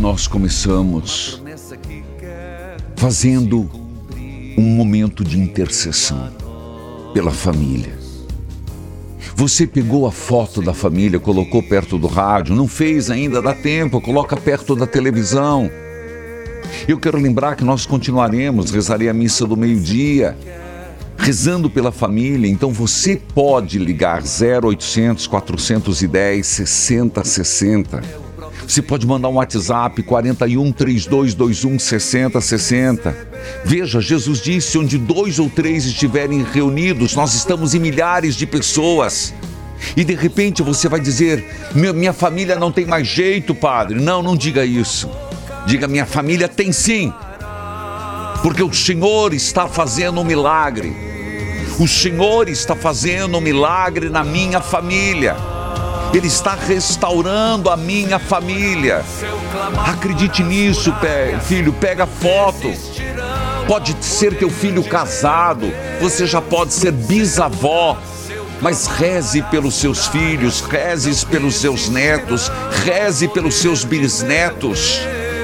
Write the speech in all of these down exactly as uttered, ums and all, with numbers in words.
nós começamos fazendo um momento de intercessão pela família. Você pegou a foto da família, colocou perto do rádio, não fez ainda, dá tempo, coloca perto da televisão. Eu quero lembrar que nós continuaremos, rezarei a missa do meio-dia, rezando pela família. Então você pode ligar zero oitocentos, quatrocentos e dez, sessenta sessenta. Você pode mandar um WhatsApp quarenta e um, trinta e dois, vinte e um, sessenta sessenta. Veja, Jesus disse, onde dois ou três estiverem reunidos, nós estamos em milhares de pessoas. E de repente você vai dizer, minha família não tem mais jeito, padre. Não, não diga isso. Diga, minha família tem sim. Porque o Senhor está fazendo um milagre. O Senhor está fazendo um milagre na minha família. Ele está restaurando a minha família. Acredite nisso, filho. Pega foto. Pode ser teu filho casado. Você já pode ser bisavó. Mas reze pelos seus filhos. Reze pelos seus netos. Reze pelos seus bisnetos.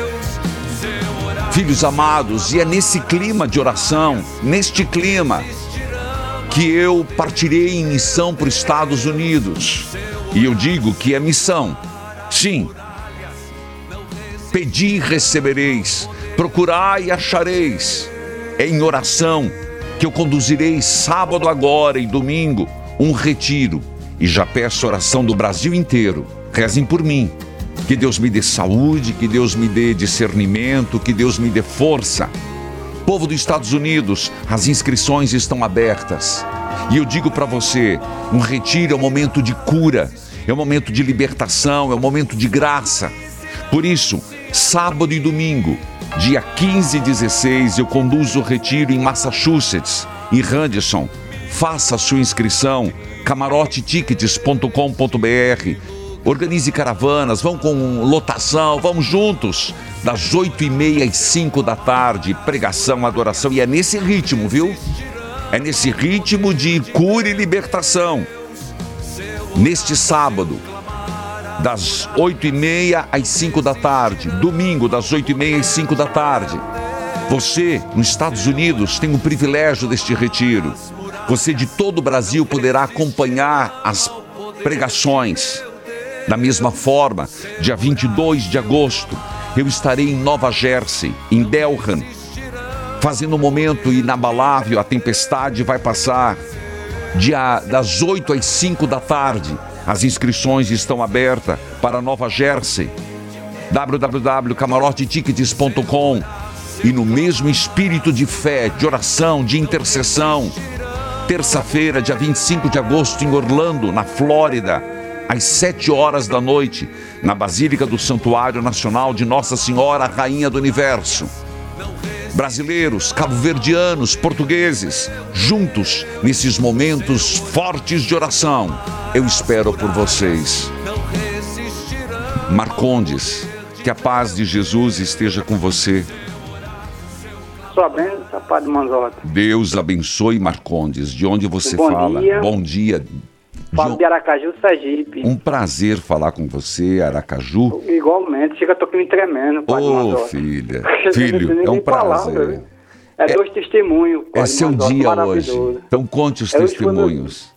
Filhos amados, e é nesse clima de oração, neste clima, que eu partirei em missão para os Estados Unidos. E eu digo que é missão. Sim. Pedi e recebereis, procurai e achareis. É em oração que eu conduzirei sábado agora e domingo um retiro. E já peço oração do Brasil inteiro. Rezem por mim. Que Deus me dê saúde, que Deus me dê discernimento, que Deus me dê força. Povo dos Estados Unidos, as inscrições estão abertas. E eu digo para você, um retiro é um momento de cura, é um momento de libertação, é um momento de graça. Por isso, sábado e domingo, dia quinze e dezesseis, eu conduzo o retiro em Massachusetts, em Henderson. Faça a sua inscrição, camarote tickets ponto com ponto b r. Organize caravanas, vão com lotação, vamos juntos, das oito e meia às cinco da tarde, pregação, adoração, e é nesse ritmo, viu? É nesse ritmo de cura e libertação. Neste sábado, das oito e meia às cinco da tarde, domingo, das oito e meia às cinco da tarde. Você, nos Estados Unidos, tem o privilégio deste retiro. Você de todo o Brasil poderá acompanhar as pregações. Da mesma forma, dia vinte e dois de agosto, eu estarei em Nova Jersey, em Delran, fazendo um momento inabalável. A tempestade vai passar. Dia das oito às cinco da tarde, as inscrições estão abertas para Nova Jersey. w w w ponto camarote tickets ponto com. E no mesmo espírito de fé, de oração, de intercessão, terça-feira, dia vinte e cinco de agosto, em Orlando, na Flórida, às sete horas da noite, na Basílica do Santuário Nacional de Nossa Senhora, Rainha do Universo. Brasileiros, cabo-verdianos, portugueses, juntos nesses momentos fortes de oração, eu espero por vocês. Marcondes, que a paz de Jesus esteja com você. Sua bênção, Padre Manzotti. Deus abençoe, Marcondes. De onde você Bom fala? dia. Bom dia. Falo de Aracaju, Sergipe. Um prazer falar com você, Aracaju. Igualmente, chega, tô aqui me tremendo, Padre Ô, Manzotti. filha, filho, é um prazer. É dois testemunhos. É seu dia hoje. Então conte os testemunhos.